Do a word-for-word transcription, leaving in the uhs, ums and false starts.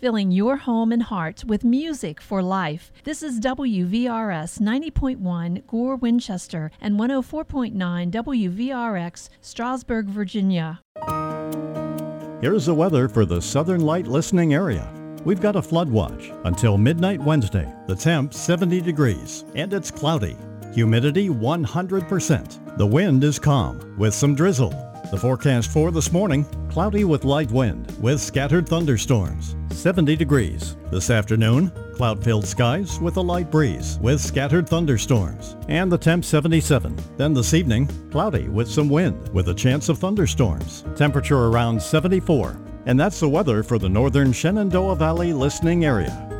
filling your home and heart with music for life. This is W V R S ninety point one Gore, Winchester, and one oh four point nine W V R X, Strasburg, Virginia. Here's the weather for the Southern Light listening area. We've got a flood watch until midnight Wednesday. The temp seventy degrees and it's cloudy. Humidity one hundred percent. The wind is calm with some drizzle. The forecast for this morning, cloudy with light wind with scattered thunderstorms. seventy degrees. This afternoon, cloud-filled skies with a light breeze with scattered thunderstorms. And the temp seventy-seven. Then this evening, cloudy with some wind with a chance of thunderstorms. Temperature around seventy-four. And that's the weather for the northern Shenandoah Valley listening area.